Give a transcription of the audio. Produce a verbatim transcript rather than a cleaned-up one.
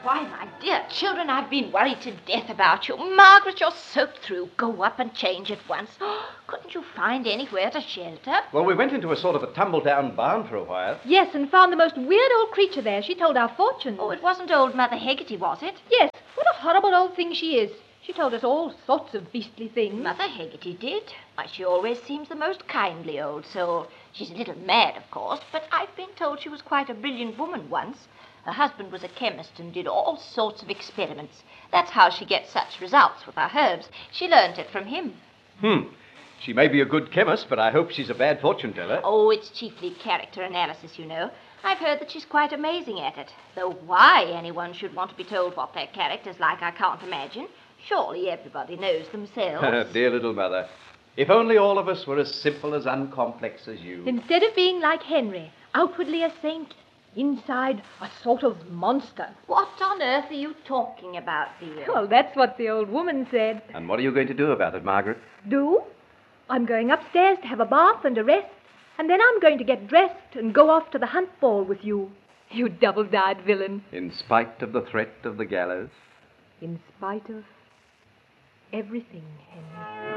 Why, my dear children, I've been worried to death about you. Margaret, you're soaked through. Go up and change at once. Couldn't you find anywhere to shelter? Well, we went into a sort of a tumble-down barn for a while. Yes, and found the most weird old creature there. She told our fortunes. Oh, it wasn't old Mother Hegarty, was it? Yes, what a horrible old thing she is. She told us all sorts of beastly things. Mother Hegarty did. Why, she always seems the most kindly old soul. She's a little mad, of course, but I've been told she was quite a brilliant woman once. Her husband was a chemist and did all sorts of experiments. That's how she gets such results with her herbs. She learned it from him. Hmm. She may be a good chemist, but I hope she's a bad fortune teller. Oh, it's chiefly character analysis, you know. I've heard that she's quite amazing at it. Though why anyone should want to be told what their character's like, I can't imagine. Surely everybody knows themselves. Dear little mother. If only all of us were as simple, as uncomplex as you. Instead of being like Henry, outwardly a saint, inside a sort of monster. What on earth are you talking about, dear? Well, that's what the old woman said. And what are you going to do about it, Margaret? Do? I'm going upstairs to have a bath and a rest, and then I'm going to get dressed and go off to the hunt ball with you. You double-dyed villain. In spite of the threat of the gallows? In spite of everything, Henry.